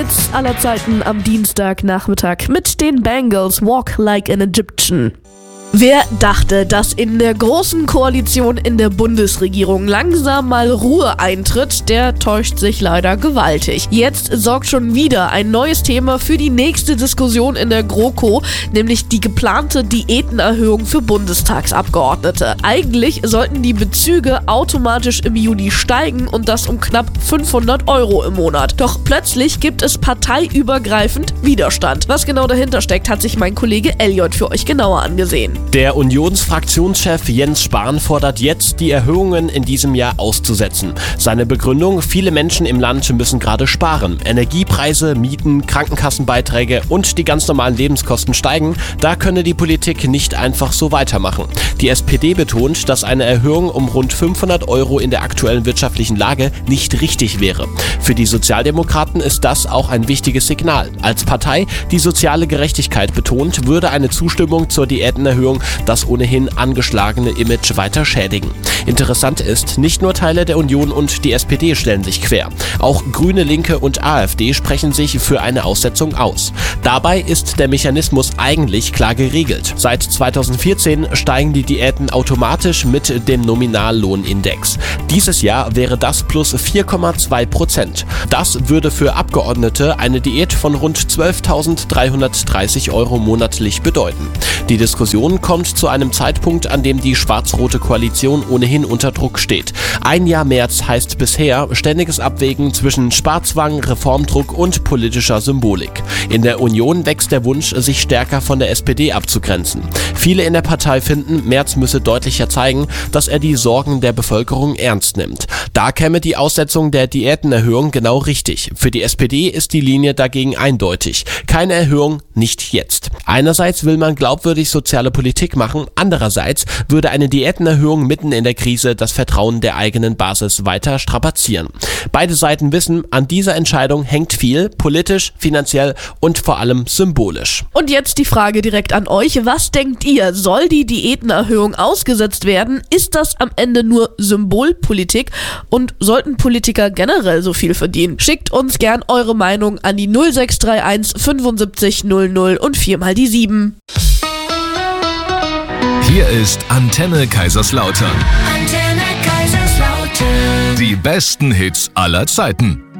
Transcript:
Hits aller Zeiten am Dienstagnachmittag mit den Bangles Walk Like an Egyptian. Wer dachte, dass in der großen Koalition in der Bundesregierung langsam mal Ruhe eintritt, der täuscht sich leider gewaltig. Jetzt sorgt schon wieder ein neues Thema für die nächste Diskussion in der GroKo, nämlich die geplante Diätenerhöhung für Bundestagsabgeordnete. Eigentlich sollten die Bezüge automatisch im Juni steigen und das um knapp 500 € im Monat. Doch plötzlich gibt es parteiübergreifend Widerstand. Was genau dahinter steckt, hat sich mein Kollege Elliot für euch genauer angesehen. Der Unionsfraktionschef Jens Spahn fordert jetzt, die Erhöhungen in diesem Jahr auszusetzen. Seine Begründung: Viele Menschen im Land müssen gerade sparen. Energiepreise, Mieten, Krankenkassenbeiträge und die ganz normalen Lebenskosten steigen. Da könne die Politik nicht einfach so weitermachen. Die SPD betont, dass eine Erhöhung um rund 500 € in der aktuellen wirtschaftlichen Lage nicht richtig wäre. Für die Sozialdemokraten ist das auch ein wichtiges Signal. Als Partei, die soziale Gerechtigkeit betont, würde eine Zustimmung zur Diätenerhöhung das ohnehin angeschlagene Image weiter schädigen. Interessant ist, nicht nur Teile der Union und die SPD stellen sich quer. Auch Grüne, Linke und AfD sprechen sich für eine Aussetzung aus. Dabei ist der Mechanismus eigentlich klar geregelt. Seit 2014 steigen die Diäten automatisch mit dem Nominallohnindex. Dieses Jahr wäre das plus 4,2%. Das würde für Abgeordnete eine Diät von rund 12.330 € monatlich bedeuten. Die Diskussion kommt zu einem Zeitpunkt, an dem die schwarz-rote Koalition ohnehin unter Druck steht. Ein Jahr März heißt bisher ständiges Abwägen zwischen Sparzwang, Reformdruck und politischer Symbolik. In der Union wächst der Wunsch, sich stärker von der SPD abzugrenzen. Viele in der Partei finden, Merz müsse deutlicher zeigen, dass er die Sorgen der Bevölkerung ernst nimmt. Da käme die Aussetzung der Diätenerhöhung genau richtig. Für die SPD ist die Linie dagegen eindeutig. Keine Erhöhung, nicht jetzt. Einerseits will man glaubwürdig soziale Politik machen, andererseits würde eine Diätenerhöhung mitten in der Krise das Vertrauen der eigenen Basis weiter strapazieren. Beide Seiten wissen, an dieser Entscheidung hängt viel, politisch, finanziell und vor allem symbolisch. Und jetzt die Frage direkt an euch. Was denkt ihr? Soll die Diätenerhöhung ausgesetzt werden? Ist das am Ende nur Symbolpolitik? Und sollten Politiker generell so viel verdienen? Schickt uns gern eure Meinung an die 0631 75 00 und 4 mal die 7. Hier ist Antenne Kaiserslautern. Antenne Kaiserslautern. Die besten Hits aller Zeiten.